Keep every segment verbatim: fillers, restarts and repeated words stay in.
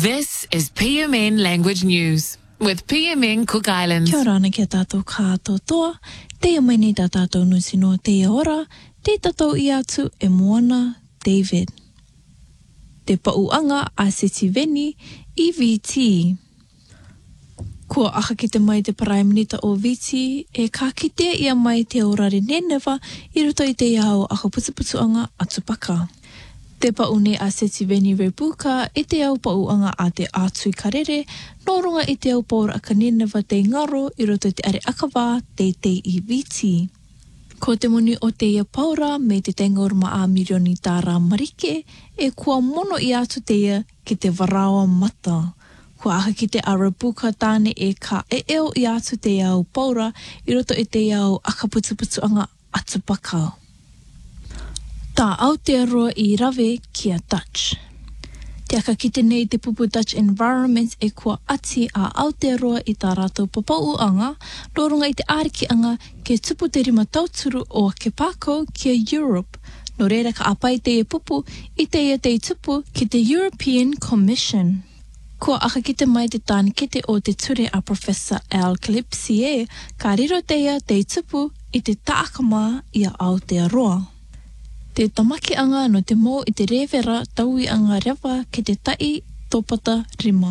This is P M N Language News with P M N Cook Islands. Kia ora ana kia tātou kātotoa, te mai nei tā tātou nusi no te ora, te tātou i atu e Moana David. Te pauanga a Setiveni i V T. Kua aha ki te mai te Prime Minister o V T, e ka kitea ia mai te orare Nineveh i roto i te iao aha putuputuanga atupaka. Te paune a Setiveni Rebuka e te au pauanga a te Atui Karere, nō runga i te au paura a Nineveh te ngaro i roto i te are akawā te te i V T. Ko te muni o te ia paura me te tengorma a mirioni tāra marike, e kua mono i atu te ia ki te warawa mata. Kua aha ki te Arabuka tāne e ka e eo i atu te au paura i roto i te au akaputuputuanga atupaka. Tā Aotearoa i rawe kia Dutch. Te aka kite nei te pupu Dutch Environment e kua ati a Aotearoa i tā rātou papauanga, nō runga i te ārikianga ke tupu te rima tauturu o ke pākau kia Europe. Nō reira ka apai te e pupu i te ia te tupu ki te European Commission. Kua aka kite mai te tāne kite o te ture a Professor Al Calypsie, ka riro te ia te tupu i te taakama i a Aotearoa. Te tamaki anga no te mō i te rewera taui anga rewa ke te tai tōpata rima.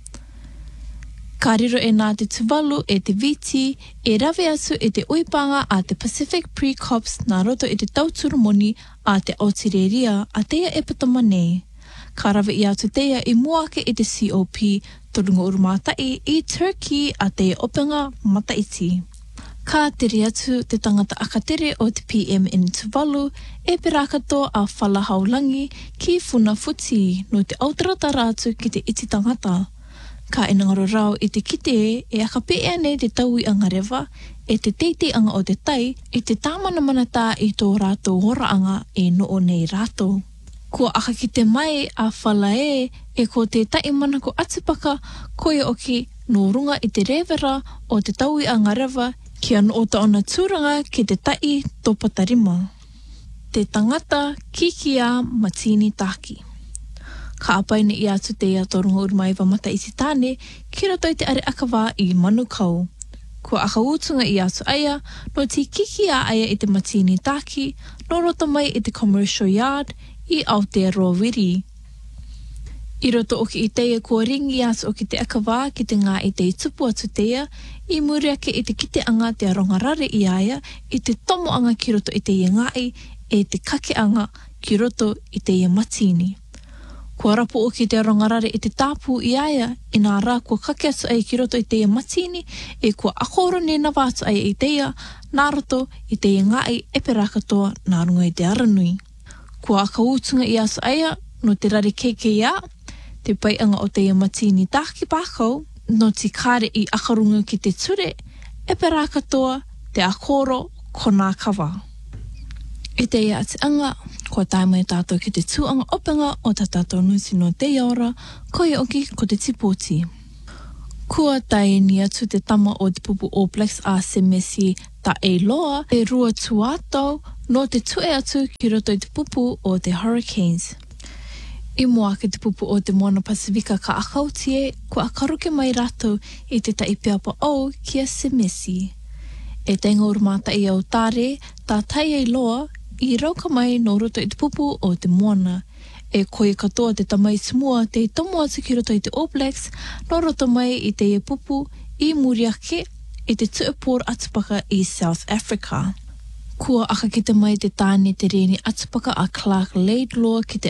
Ka riro e nā te tuvalu e te V T e rawe atu e te uipanga a te Pacific Pre-Cops nā roto i te tauturu moni a te Aotearoa a teia e patama nei. Ka rawe i atu teia i muake i te C O P torunga urumātai i Turkey a teia openga mataiti. Ka tere atu te tangata akatere o te P M N tuvalu e perakato a whalahaulangi ki Funa Futi no te autaratara atu ki te iti tangata. Ka enangaro rau i te kite e akapea nei te taui anga rewa e te teiti anga o te tai i te tāmana manata i tō rātou horaanga e noo nei rātou. Kua aka ki te mai a whalae e ko te tai mana ko atupaka koe oki no runga i te rewera o te taui anga rewa kia no o taona tūranga ki te tai tōpatarima. Te tangata kikia matini taki. Ka apaine i atu te ia torunga urumaiwa mata iti tāne, ki roto i te are akawā i manukau. Kua aka utunga i atu aia, no te kikia aia i te matini taki, no roto mai i te commercial yard i Aotearoa Wiri. I roto oki i teia kua ringi atu o ki te akawā ki te ngā i te tupu atu teia, i muri ake i te kite anga te arongarare i aia, i te tomo anga ki roto i teia ngai, e te kake anga ki roto i teia matini. Kua rapu oki te arongarare i te tāpū i aia, i nā rā kua kake atu ai ki roto i teia matini, e kua akoro ne nawa atu ai i teia, nā roto i teia ngai e perakatoa nā runga i te aranui. Kua aka utunga i atu aia, no te rare keike ia, te pai anga o teia matini tāki pākau, no te kāre i akarunga ki te ture, e pera katoa te akoro kona kawa. E te ia ati anga, kua taimai tātou ki te tūanga openga o tā tātou nusi no te ora, koe oki ko te tipoti. Kua tai ni atu te tama o te pupu All Blacks a Semesi ta e loa, e rua tuatau no te tue atu ki roto i te pupu o te Hurricanes. I mua ke te pupu o te Moana Pasifika ka akautie, kua akaruke mai rātou i te taipiapa au kia Semesi. E tenga urumata i au tāre, tā tai ei loa, i rauka mai no roto i te pupu o te Moana. E koe katoa te tamai smua te tomo atu ki roto i te All Blacks, no roto mai i te e pupu i Muriake i te tuapor atupaka i South Africa. Kua aka ki te mai te tāne te reni atupaka a Clark Laidlaw ki te